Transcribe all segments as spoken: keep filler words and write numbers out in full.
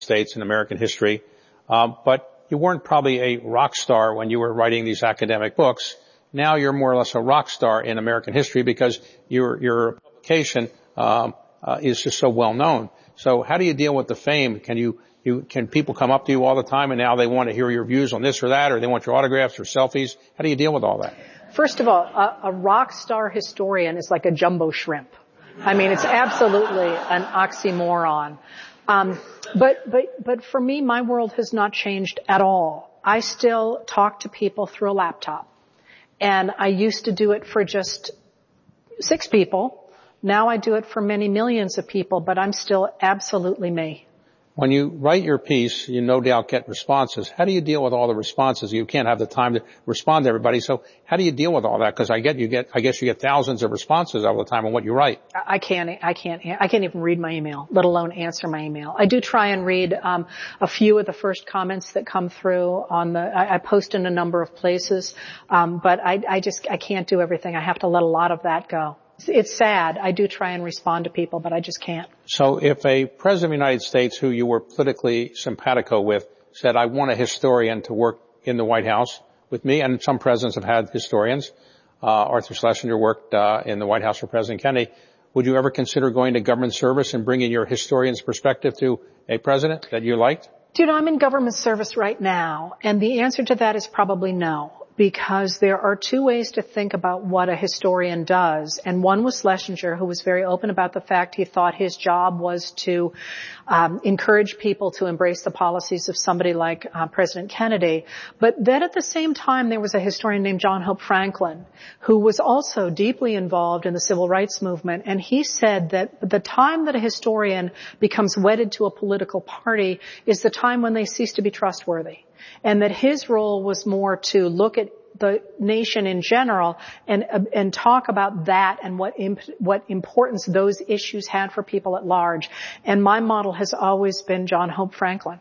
States in American history, um, but you weren't probably a rock star when you were writing these academic books. Now you're more or less a rock star in American history because your your publication um, uh, is just so well known. So how do you deal with the fame? Can you you can people come up to you all the time and now they want to hear your views on this or that, or they want your autographs or selfies? How do you deal with all that? First of all, a, a rock star historian is like a jumbo shrimp. I mean, it's absolutely an oxymoron. Um, but, but, but for me, my world has not changed at all. I still talk to people through a laptop. And I used to do it for just six people. Now I do it for many millions of people, but I'm still absolutely me. When you write your piece, you no doubt get responses. How do you deal with all the responses? You can't have the time to respond to everybody. So how do you deal with all that? Because I get you get, I guess you get thousands of responses all the time on what you write. I can't, I can't, I can't even read my email, let alone answer my email. I do try and read um, a few of the first comments that come through on the. I, I post in a number of places, um, but I, I just I can't do everything. I have to let a lot of that go. It's sad. I do try and respond to people, but I just can't. So if a president of the United States who you were politically simpatico with said, I want a historian to work in the White House with me, and some presidents have had historians, uh, Arthur Schlesinger worked uh, in the White House for President Kennedy, would you ever consider going to government service and bringing your historian's perspective to a president that you liked? Dude, I'm in government service right now, and the answer to that is probably no. Because there are two ways to think about what a historian does. And one was Schlesinger, who was very open about the fact he thought his job was to um, encourage people to embrace the policies of somebody like uh, President Kennedy. But then at the same time, there was a historian named John Hope Franklin, who was also deeply involved in the civil rights movement. And he said that the time that a historian becomes wedded to a political party is the time when they cease to be trustworthy. And that his role was more to look at the nation in general and uh, and talk about that and what imp- what importance those issues had for people at large. And my model has always been John Hope Franklin.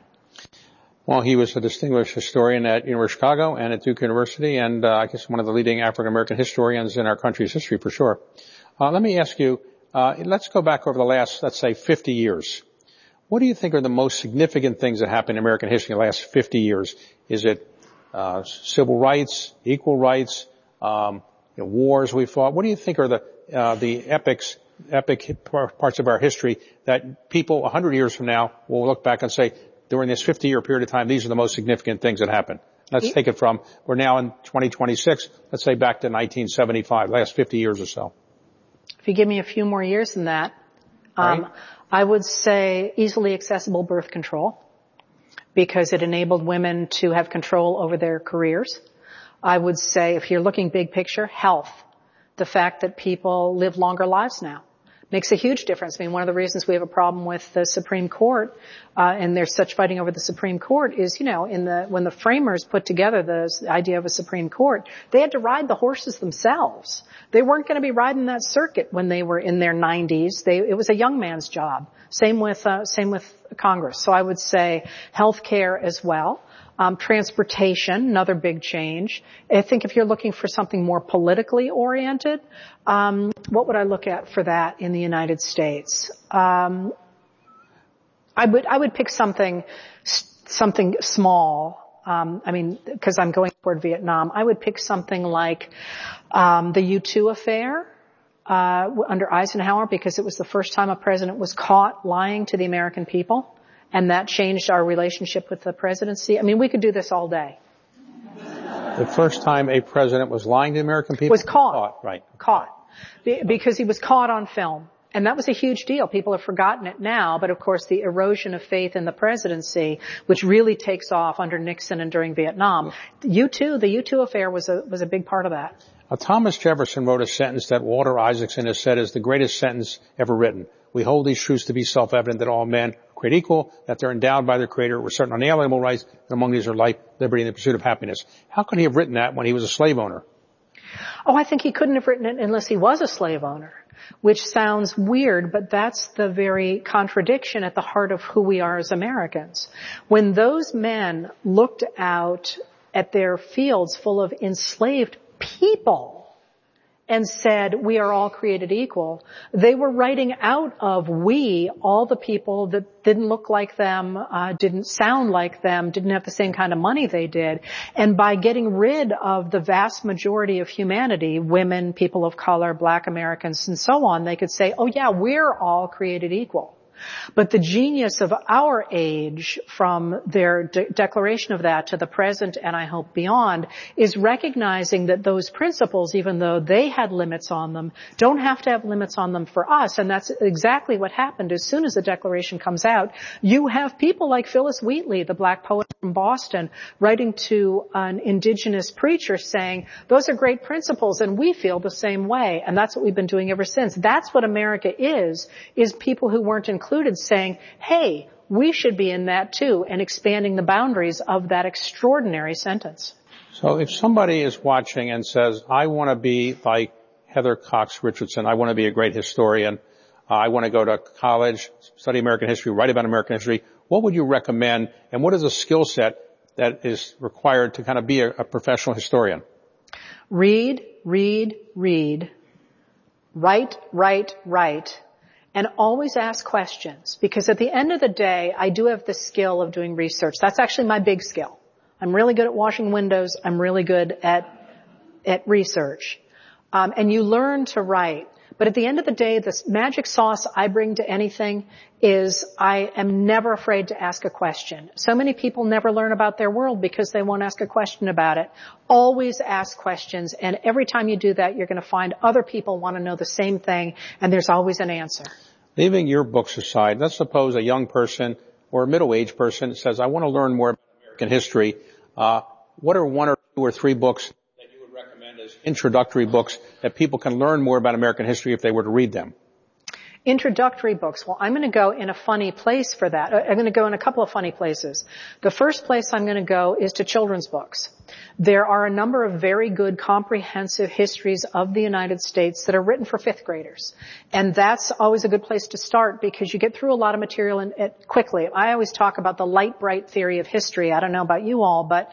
Well, he was a distinguished historian at University of Chicago and at Duke University, and uh, I guess one of the leading African-American historians in our country's history for sure. Uh, let me ask you, uh, let's go back over the last, let's say, fifty years. What do you think are the most significant things that happened in American history in the last fifty years? Is it uh civil rights, equal rights, um you know, wars we fought? What do you think are the uh the epics, epic parts of our history that people a hundred years from now will look back and say, during this fifty-year period of time, these are the most significant things that happened? Let's take it from, we're now in twenty twenty-six, let's say back to nineteen seventy-five, last fifty years or so. If you give me a few more years than that, um right. I would say easily accessible birth control, because it enabled women to have control over their careers. I would say, if you're looking big picture, health. The fact that people live longer lives now makes a huge difference. I mean, one of the reasons we have a problem with the Supreme Court, uh, and there's such fighting over the Supreme Court is, you know, in the, when the framers put together the idea of a Supreme Court, they had to ride the horses themselves. They weren't going to be riding that circuit when they were in their nineties. They, it was a young man's job. Same with, uh, same with Congress. So I would say health care as well. Um, transportation, another big change. I think if you're looking for something more politically oriented, um, what would I look at for that in the United States? Um, I would, I would pick something, something small. Um, I mean, because I'm going toward Vietnam, I would pick something like um, the U two affair uh, under Eisenhower, because it was the first time a president was caught lying to the American people. And that changed our relationship with the presidency. I mean, we could do this all day. The first time a president was lying to the American people? Was caught. Caught, right. Caught. Be- because he was caught on film. And that was a huge deal. People have forgotten it now, but of course the erosion of faith in the presidency, which really takes off under Nixon and during Vietnam. U two, the U two affair was a, was a big part of that. Uh, Thomas Jefferson wrote a sentence that Walter Isaacson has said is the greatest sentence ever written. We hold these truths to be self-evident that all men are created equal, that they're endowed by their Creator with certain unalienable rights, and among these are life, liberty, and the pursuit of happiness. How could he have written that when he was a slave owner? Oh, I think he couldn't have written it unless he was a slave owner, which sounds weird, but that's the very contradiction at the heart of who we are as Americans. When those men looked out at their fields full of enslaved people and said, we are all created equal, they were writing out of we all the people that didn't look like them, uh, didn't sound like them, didn't have the same kind of money they did. And by getting rid of the vast majority of humanity, women, people of color, black Americans, and so on, they could say, oh yeah, we're all created equal. But the genius of our age, from their de- declaration of that to the present and I hope beyond, is recognizing that those principles, even though they had limits on them, don't have to have limits on them for us. And that's exactly what happened. As soon as the declaration comes out, you have people like Phyllis Wheatley, the black poet from Boston, writing to an indigenous preacher saying, those are great principles and we feel the same way. And that's what we've been doing ever since. That's what America is, is people who weren't included saying, hey, we should be in that too, and expanding the boundaries of that extraordinary sentence. So if somebody is watching and says, I want to be like Heather Cox Richardson, I want to be a great historian, uh, I want to go to college, study American history, write about American history, what would you recommend, and what is a skill set that is required to kind of be a, a professional historian? Read, read, read. Write, write, write. And always ask questions, because at the end of the day, I do have the skill of doing research. That's actually my big skill. I'm really good at washing windows. I'm really good at at research. Um, and you learn to write. But at the end of the day, the magic sauce I bring to anything is I am never afraid to ask a question. So many people never learn about their world because they won't ask a question about it. Always ask questions, and every time you do that, you're going to find other people want to know the same thing, and there's always an answer. Leaving your books aside, let's suppose a young person or a middle-aged person says, I want to learn more about American history. Uh, what are one or two or three books that you would recommend as introductory books that people can learn more about American history if they were to read them? Introductory books. Well, I'm going to go in a funny place for that. I'm going to go in a couple of funny places. The first place I'm going to go is to children's books. There are a number of very good comprehensive histories of the United States that are written for fifth graders. And that's always a good place to start because you get through a lot of material in, it quickly. I always talk about the light bright theory of history. I don't know about you all, but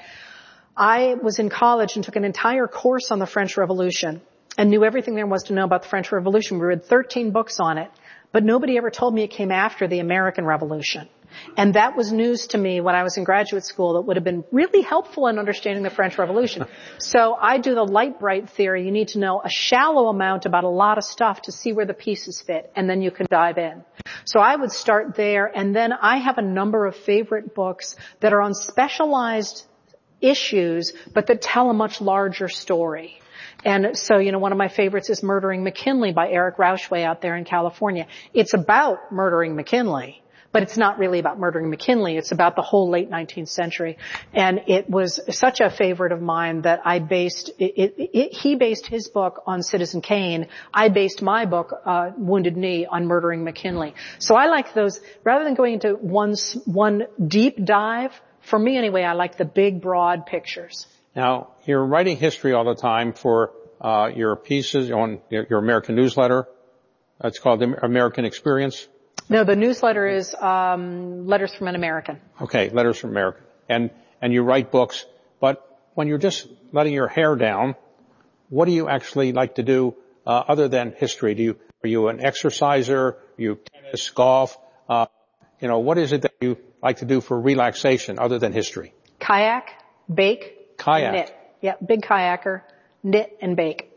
I was in college and took an entire course on the French Revolution and knew everything there was to know about the French Revolution. We read thirteen books on it, but nobody ever told me it came after the American Revolution. And that was news to me when I was in graduate school that would have been really helpful in understanding the French Revolution. So I do the light bright theory. You need to know a shallow amount about a lot of stuff to see where the pieces fit, and then you can dive in. So I would start there, and then I have a number of favorite books that are on specialized issues, but that tell a much larger story. And so, you know, one of my favorites is Murdering McKinley by Eric Rauchway out there in California. It's about murdering McKinley, but it's not really about murdering McKinley. It's about the whole late nineteenth century. And it was such a favorite of mine that I based, it, it, it, he based his book on Citizen Kane. I based my book, uh, Wounded Knee, on Murdering McKinley. So I like those, rather than going into one, one deep dive, for me anyway, I like the big, broad pictures. Now, you're writing history all the time for uh your pieces on your, your American newsletter. It's called the American Experience. No, the newsletter is um Letters from an American. Okay, Letters from American. And and you write books, but when you're just letting your hair down, what do you actually like to do uh other than history? Do you are you an exerciser? Are you tennis, golf? Uh you know, what is it that you like to do for relaxation other than history? Kayak, bake. Kayak. Knit. Yeah, big kayaker, knit and bake.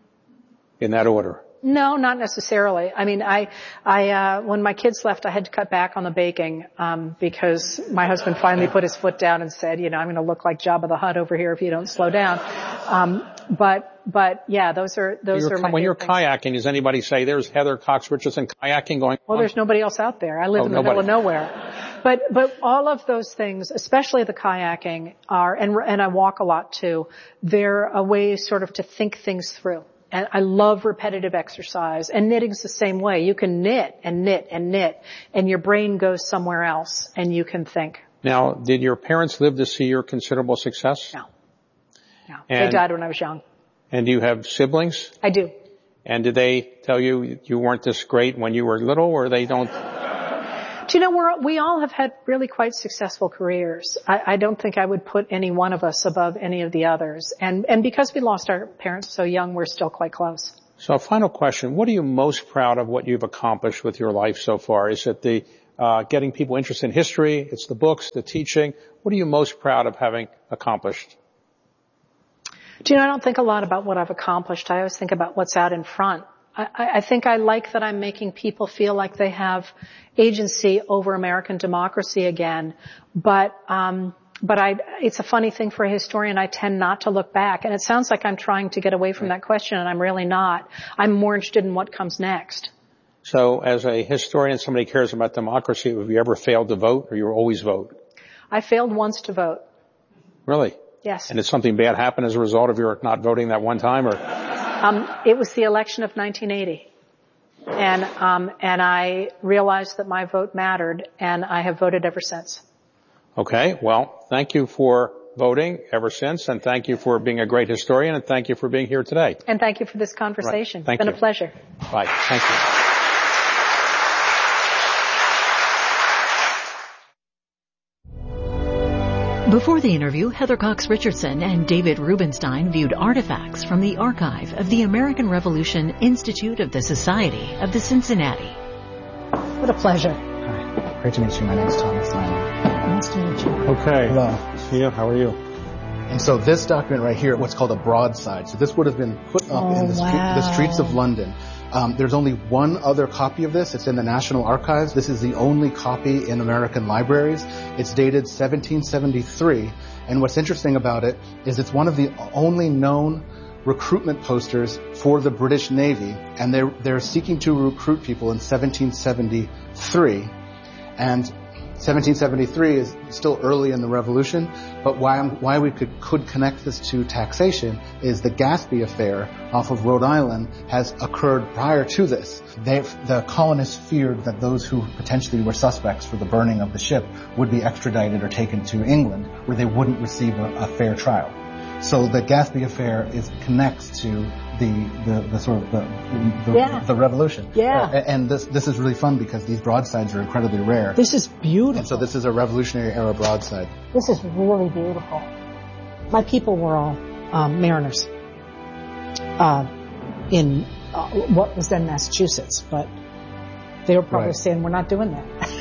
In that order? No, not necessarily. I mean, I, I, uh, when my kids left, I had to cut back on the baking, um, because my husband finally put his foot down and said, you know, I'm going to look like Jabba the Hutt over here if you don't slow down. Um, but, but yeah, those are, those you're, are my When you're things. kayaking, does anybody say there's Heather Cox Richardson kayaking going on? Well, there's nobody else out there. I live oh, in the nobody. middle of nowhere. But, but all of those things, especially the kayaking are, and, and I walk a lot too, they're a way sort of to think things through. And I love repetitive exercise. And knitting's the same way. You can knit and knit and knit, and your brain goes somewhere else, and you can think. Now, did your parents live to see your considerable success? No. No. And, they died when I was young. And do you have siblings? I do. And did they tell you you weren't this great when you were little, or they don't? Do you know, we're, we all have had really quite successful careers. I, I don't think I would put any one of us above any of the others. And, and because we lost our parents so young, we're still quite close. So final question. What are you most proud of what you've accomplished with your life so far? Is it the uh, getting people interested in history? It's the books, the teaching? What are you most proud of having accomplished? Do you know, I don't think a lot about what I've accomplished. I always think about what's out in front. I, I think I like that I'm making people feel like they have agency over American democracy again. But, um, but I, it's a funny thing for a historian. I tend not to look back. And it sounds like I'm trying to get away from that question, and I'm really not. I'm more interested in what comes next. So as a historian, somebody cares about democracy. Have you ever failed to vote, or you always vote? I failed once to vote. Really? Yes. And did something bad happen as a result of your not voting that one time, or? Um, it was the election of nineteen eighty. And, um, and I realized that my vote mattered, and I have voted ever since. Okay. Well, thank you for voting ever since, and thank you for being a great historian, and thank you for being here today. And thank you for this conversation. Right. Thank you. It's been a pleasure. Bye. Thank you. Before the interview, Heather Cox Richardson and David Rubenstein viewed artifacts from the archive of the American Revolution Institute of the Society of the Cincinnati. What a pleasure. Hi. Great to meet you. My name is Thomas Lang. Nice to meet you. Okay. Hello. Yeah, how are you? And so this document right here, what's called a broadside. So this would have been put up oh, in the, street, wow. the streets of London. Um, there's only one other copy of this. It's in the National Archives. This is the only copy in American libraries. It's dated seventeen seventy-three. And what's interesting about it is it's one of the only known recruitment posters for the British Navy. And they're, they're seeking to recruit people in seventeen seventy-three. And seventeen seventy-three is still early in the Revolution, but why, I'm, why we could, could connect this to taxation is the Gaspee affair off of Rhode Island has occurred prior to this. They, the colonists feared that those who potentially were suspects for the burning of the ship would be extradited or taken to England, where they wouldn't receive a, a fair trial. So the Gaspee affair is connects to the, the, the sort of the, the, yeah. the revolution. Yeah. Uh, and this, this is really fun because these broadsides are incredibly rare. This is beautiful. And so this is a Revolutionary era broadside. This is really beautiful. My people were all um, mariners uh, in uh, what was then Massachusetts, but they were probably right. saying, we're not doing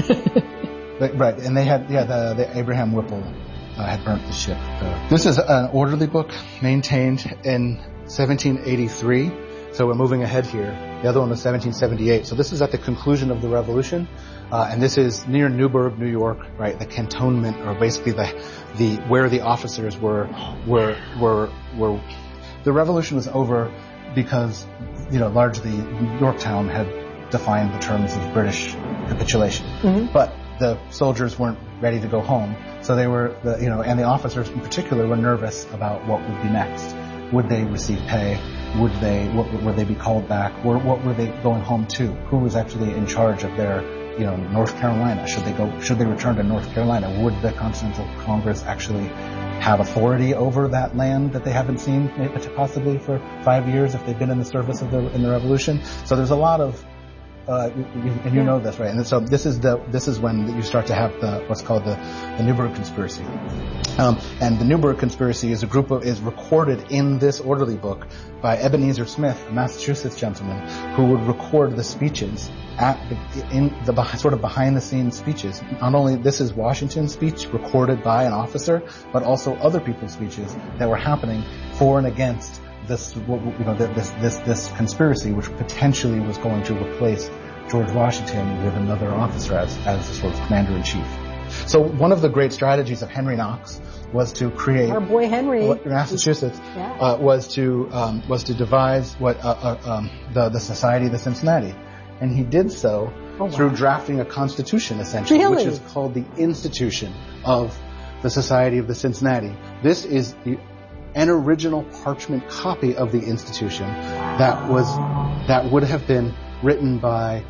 that. But, right. And they had, yeah, the, the Abraham Whipple uh, had burnt the ship. Uh, this is an orderly book maintained in seventeen eighty-three. So we're moving ahead here. The other one was seventeen seventy-eight. So this is at the conclusion of the Revolution. Uh, and this is near Newburgh, New York, right? The cantonment, or basically the, the, where the officers were, were, were, were, the Revolution was over because, you know, largely Yorktown had defined the terms of British capitulation. Mm-hmm. But the soldiers weren't ready to go home. So they were, the, you know, and the officers in particular were nervous about what would be next. Would they receive pay? Would they, what, would they be called back? Or what were they going home to? Who was actually in charge of their, you know, North Carolina? Should they go, should they return to North Carolina? Would the Continental Congress actually have authority over that land that they haven't seen possibly for five years if they've been in the service of the, in the Revolution? So there's a lot of, Uh, and you know this, right? And so this is the this is when you start to have the what's called the, the Newburgh Conspiracy. Um, and the Newburgh Conspiracy is a group of is recorded in this orderly book by Ebenezer Smith, a Massachusetts gentleman, who would record the speeches at the, in the sort of behind the scenes speeches. Not only this is Washington's speech recorded by an officer, but also other people's speeches that were happening for and against this, you know, this, this, this conspiracy, which potentially was going to replace George Washington with another officer as, as a sort of commander-in-chief. So one of the great strategies of Henry Knox was to create our boy Henry, Massachusetts, yeah. uh, was to um, was to devise what uh, uh, um, the the Society of the Cincinnati, and he did so oh, wow. through drafting a constitution, essentially, really? which is called the Institution of the Society of the Cincinnati. This is the an original parchment copy of the Institution that was that would have been written by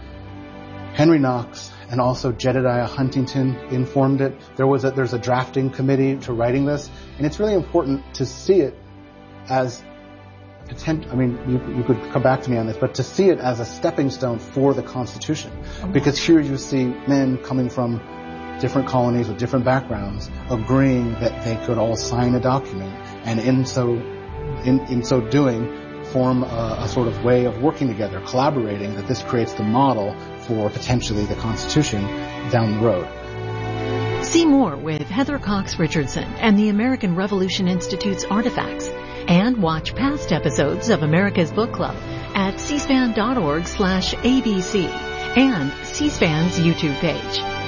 Henry Knox, and also Jedediah Huntington informed it. There was a, there's a drafting committee to writing this, and it's really important to see it as potent, I mean, you, you could come back to me on this, but to see it as a stepping stone for the Constitution. Mm-hmm. Because here you see men coming from different colonies with different backgrounds agreeing that they could all sign a document, and in so, in, in so doing, form a, a sort of way of working together, collaborating, that this creates the model for potentially the Constitution down the road. See more with Heather Cox Richardson and the American Revolution Institute's Artifacts, and watch past episodes of America's Book Club at c span dot org slash A B C and C-SPAN's YouTube page.